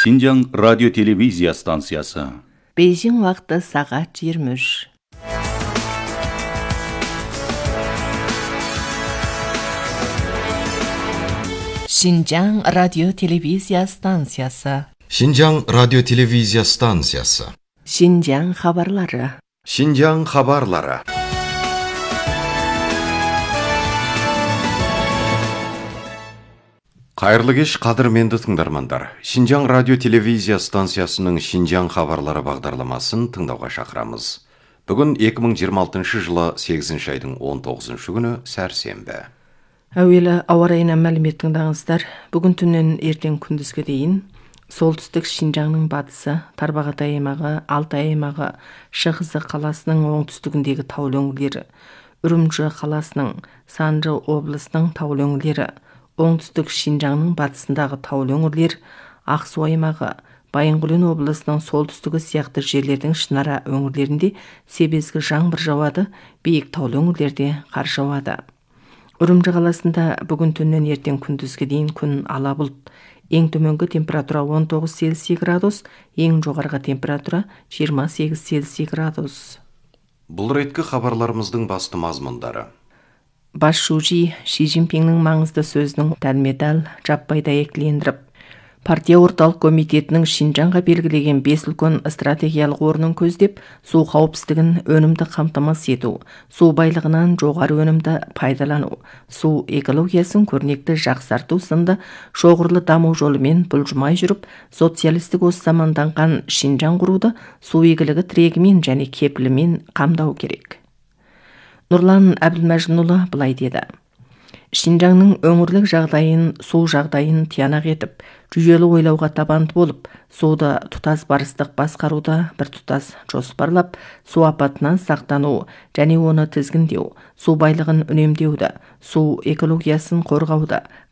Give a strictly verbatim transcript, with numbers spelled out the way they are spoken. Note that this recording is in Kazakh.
Шинжаң радио телевизия станциясы. Бейжің уақыты сағат жиырма үш. Шинжаң радио телевизия станциясы. Шинжаң радио телевизия станциясы. Шинжаң хабарлары. Шинжаң хабарлары. Қайырлы кеш, қадірменді тыңдармандар. Шинжаң радио телевизия станциясының Шинжаң хабарлары бағдарламасын тыңдауға шақырамыз. Бүгін екі мың жиырма алтыншы жылы сегізінші айдың он тоғызыншы күні сәрсенбі. Әуелі ауа райынан мәлімет тыңдаңыздар. Бүгін түннен ертең күндізге дейін солтүстік Шинжаңның батысы, Тарбағатай аймағы, Алтай аймағы, Шығысы қаласының оңтүстігіндегі таулы өңірлері, Үрімжі қаласының, Санжы облысының таулы өңірлері, оңтүстік Шинжаңның батысындағы таулы өңірлер, Ақсу аймағы, Байынқұлын облысының солтүстігі сияқты жерлердің шынара өңірлерінде себезгі жаңбыр жауады, биік таулы өңірлерде қар жауады. Үрімжі қаласында бүгін түннен ертең күндізге дейін күн ала бұлт. Ең төменгі температура он тоғыз Цельсий градус, ең жоғарғы температура жиырма сегіз Цельсий градус. Бұл реткі хабарларымыздың басты мазмұндары. Бас шужи Ши Цзиньпиннің маңызды сөзінің дәлме-дәл жаппай дәйектілендіріп, партия орталық комитетінің Шинжаңға белгілеген бес үлкен стратегиялық орнын көздеп, су қауіпсіздігін өнімді қамтамасыз ету, су байлығынан жоғары өнімді пайдалану, су экологиясын көрнекті жақсарту сынды шоғырлы даму жолымен бұлжымай жүріп, социалистік осы заманданған Шинжаң құруды су игілігі тірегімен және кепілімен қамдау керек. Нұрлан Әбілмәжінұлы былай деді. Шинжаңның өңірлік жағдайын, су жағдайын тиянақ етіп, жүйелі ойлауға табанды болып, суды тұтас барыстық басқаруды бір тұтас жоспарлап, су апатынан сақтану және оны тізгіндеу, су байлығын үнемдеуді, су экологиясын қорғауды,